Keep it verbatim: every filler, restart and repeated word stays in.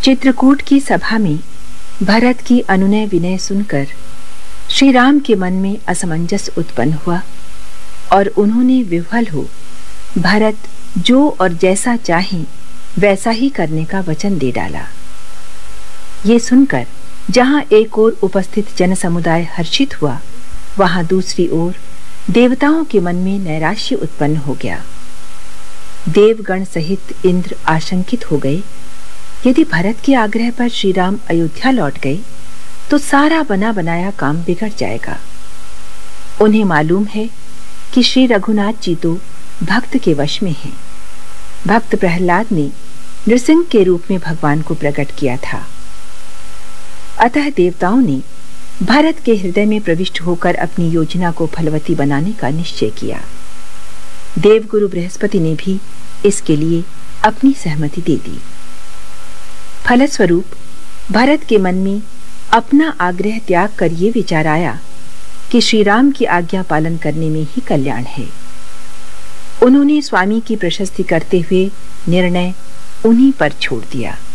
चित्रकूट की सभा में भरत की अनुनय विनय सुनकर श्री राम के मन में असमंजस उत्पन्न हुआ और उन्होंने विह्वल हो भरत जो और जैसा चाहे वैसा ही करने का वचन दे डाला। ये सुनकर जहां एक ओर उपस्थित जनसमुदाय हर्षित हुआ, वहां दूसरी ओर देवताओं के मन में नैराश्य उत्पन्न हो गया। देवगण सहित इंद्र आशंकित हो गए, यदि भरत के आग्रह पर श्री राम अयोध्या लौट गए तो सारा बना बनाया काम बिगड़ जाएगा। उन्हें मालूम है कि श्री रघुनाथ जी तो भक्त के वश में हैं। भक्त प्रहलाद ने नृसिंह के रूप में भगवान को प्रकट किया था। अतः देवताओं ने भरत के हृदय में प्रविष्ट होकर अपनी योजना को फलवती बनाने का निश्चय किया। देवगुरु बृहस्पति ने भी इसके लिए अपनी सहमति दे दी। फलस्वरूप भरत के मन में अपना आग्रह त्याग कर ये विचार आया कि श्री राम की आज्ञा पालन करने में ही कल्याण है। उन्होंने स्वामी की प्रशस्ति करते हुए निर्णय उन्हीं पर छोड़ दिया।